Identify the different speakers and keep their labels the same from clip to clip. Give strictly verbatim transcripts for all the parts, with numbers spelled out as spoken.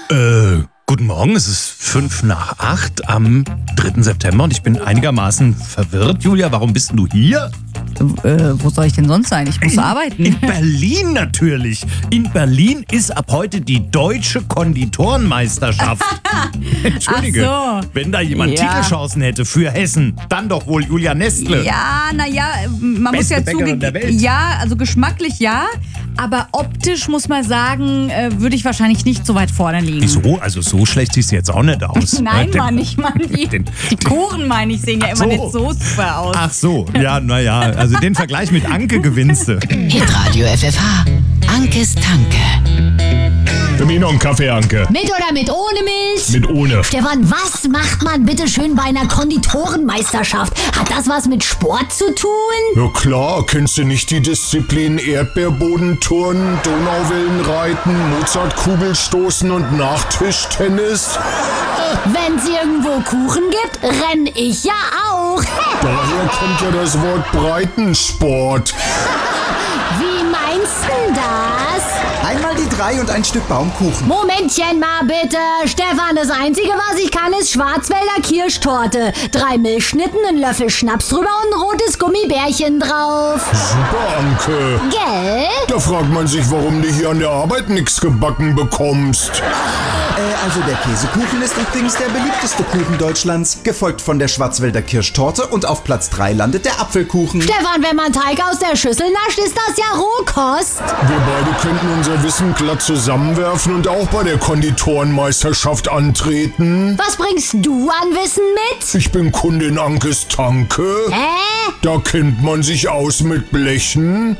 Speaker 1: Äh, guten Morgen, es ist fünf nach acht am dritten September und ich bin einigermaßen verwirrt. Julia, warum bist denn du hier?
Speaker 2: Äh, wo soll ich denn sonst sein? Ich muss
Speaker 1: in,
Speaker 2: arbeiten.
Speaker 1: In Berlin natürlich. In Berlin ist ab heute die deutsche Konditorenmeisterschaft. Entschuldige,
Speaker 2: Ach so.
Speaker 1: wenn da jemand
Speaker 2: Ja.
Speaker 1: Titelchancen hätte für Hessen, dann doch wohl Julia Nestle.
Speaker 2: Ja, naja, man muss
Speaker 1: Beste
Speaker 2: ja
Speaker 1: Bäckerin der
Speaker 2: zugeben.
Speaker 1: Welt.
Speaker 2: Ja, also geschmacklich ja, aber optisch muss man sagen, äh, würde ich wahrscheinlich nicht so weit vorne liegen.
Speaker 1: Wieso? Also so schlecht sieht es jetzt auch nicht aus.
Speaker 2: Nein,
Speaker 1: Äh, den-
Speaker 2: Mann, ich meine, die,
Speaker 1: den-
Speaker 2: die Kuchen, meine ich, sehen ja
Speaker 1: Ach
Speaker 2: immer
Speaker 1: so.
Speaker 2: nicht so super aus.
Speaker 1: Ach so, ja, naja, also den Vergleich mit Anke gewinnst du.
Speaker 3: Hitradio F F H. Ankes Tanke.
Speaker 4: Für mich noch einen Kaffee, Anke.
Speaker 5: Mit oder mit ohne Milch?
Speaker 4: Mit ohne.
Speaker 5: Stefan, was macht man bitte schön bei einer Konditorenmeisterschaft? Hat das was mit Sport zu tun?
Speaker 4: Ja klar, kennst du nicht die Disziplin Erdbeerbodenturnen, Donauwellenreiten, Mozartkugelstoßen und Nachtischtennis?
Speaker 5: Wenn's irgendwo Kuchen gibt, renn ich ja auch.
Speaker 4: Daher kommt ja das Wort Breitensport.
Speaker 5: Wie meinst du das?
Speaker 6: Einmal die drei und ein Stück Baumkuchen.
Speaker 5: Momentchen mal bitte. Stefan, das Einzige, was ich kann, ist Schwarzwälder Kirschtorte. Drei Milchschnitten, ein Löffel Schnaps drüber und ein rotes Gummibärchen drauf.
Speaker 4: Super, Anke.
Speaker 5: Gell?
Speaker 4: Da fragt man sich, warum du hier an der Arbeit nichts gebacken bekommst.
Speaker 6: Äh, also der Käsekuchen ist übrigens der beliebteste Kuchen Deutschlands, gefolgt von der Schwarzwälder Kirschtorte und auf Platz drei landet der Apfelkuchen.
Speaker 5: Stefan, wenn man Teig aus der Schüssel nascht, ist das ja Rohkost.
Speaker 4: Wir beide könnten unser Wissen glatt zusammenwerfen und auch bei der Konditorenmeisterschaft antreten.
Speaker 5: Was bringst du an Wissen mit?
Speaker 4: Ich bin Kundin Ankes Tanke.
Speaker 5: Hä?
Speaker 4: Da kennt man sich aus mit Blechen.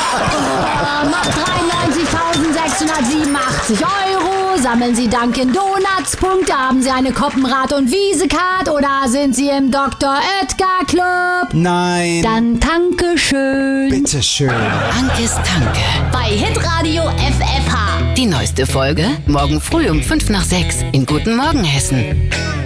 Speaker 5: Oh, macht dreiundneunzigtausendsechshundertsiebenundachtzig Euro. Sammeln Sie Dunkin' Donuts Punkte, haben Sie eine Koppenrad- und Wiese-Card oder sind Sie im Doktor Oetker Club?
Speaker 6: Nein.
Speaker 5: Dann danke schön.
Speaker 6: Bitteschön.
Speaker 3: Ankes Tanke.
Speaker 5: Bei Hitradio F F H.
Speaker 3: Die neueste Folge morgen früh um fünf nach sechs in Guten Morgen Hessen.